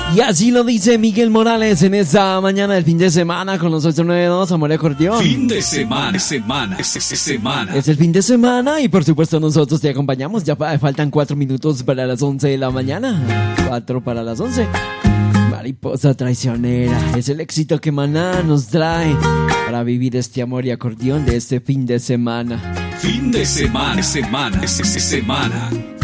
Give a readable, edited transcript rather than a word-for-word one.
Y así lo dice Miguel Morales en esta mañana del fin de semana con los 892 Amor y Acordeón. Fin de semana. Es el fin de semana y por supuesto nosotros te acompañamos. Ya faltan 4 minutos para las 11 de la mañana. 4 para las 11. Mariposa traicionera es el éxito que Maná nos trae para vivir este amor y acordeón de este fin de semana. Fin de semana.